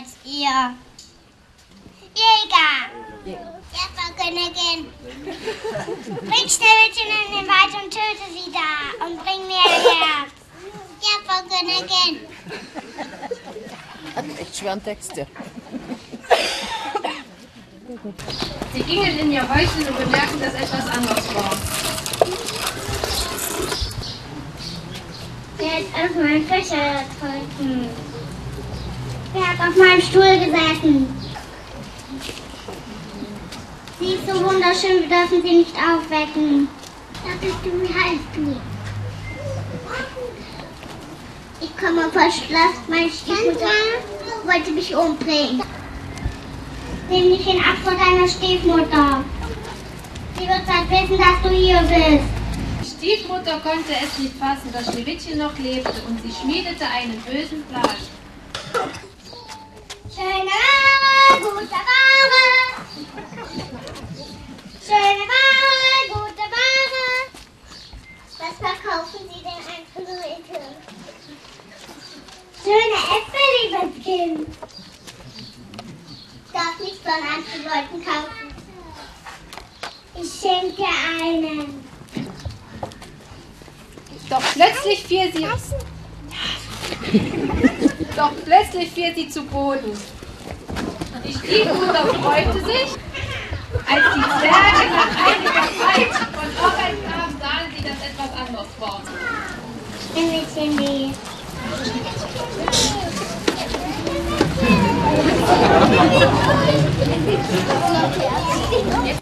als ihr? Jäger. Ja, Frau Königin. Bring Schneewittchen in den Wald und töte sie da und bring mir ein Herz. Ja, Frau Königin. Hat echt schweren Texte. Sie gingen in ihr Häuschen und bemerkten, dass etwas anders war. Wer hat auf meinen Fische getrunken? Wer hat auf meinem Stuhl gesessen? Sie ist so wunderschön, wir dürfen sie nicht aufwecken. Sag ich du, wie heißt du? Ich komme vom Schloss, meine Stiefmutter wollte mich umbringen. Nimm dich ihn ab von deiner Stiefmutter. Sie wird halt wissen, dass du hier bist. Die Stiefmutter konnte es nicht fassen, dass Schneewittchen noch lebte, und sie schmiedete einen bösen Plan. Schöne Ware, gute Ware. Schöne Ware, gute Ware. Was verkaufen Sie denn an Leute? Schöne Äpfel, liebes Kind. Ich darf nicht von anderen Leuten kaufen. Ich schenke dir einen. Doch plötzlich fiel sie zu Boden. Die Stiefmutter freute sich, als die Zwerge nach einiger Zeit von Arbeit kamen, sahen sie, dass etwas anders war. Schneewittchen lebt.